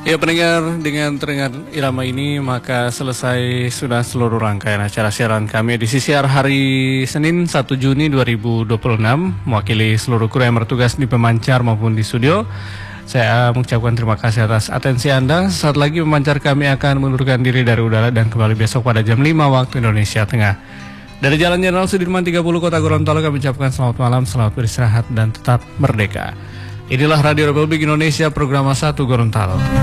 Ya pendengar, dengan teringat irama ini maka selesai sudah seluruh rangkaian acara siaran kami di siar hari Senin 1 Juni 2026. Mewakili seluruh kru yang bertugas di pemancar maupun di studio, saya mengucapkan terima kasih atas atensi Anda. Saat lagi pemancar kami akan mengundurkan diri dari udara dan kembali besok pada jam 5 waktu Indonesia Tengah. Dari Jalan Jenderal Sudirman 30 Kota Gorontalo kami ucapkan selamat malam, selamat beristirahat dan tetap merdeka. Inilah Radio Republik Indonesia, program 1 Gorontalo.